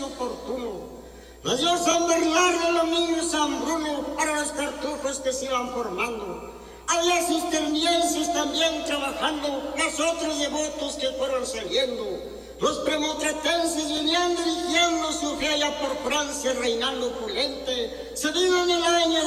oportuno. Nos dio San Bernardo, lo mismo San Bruno, para los cartujos que se iban formando. Había cistercienses también trabajando, los otros devotos que fueron saliendo. Los premonstratenses venían dirigiendo su fe allá por Francia, reinando opulente. Se vino en el año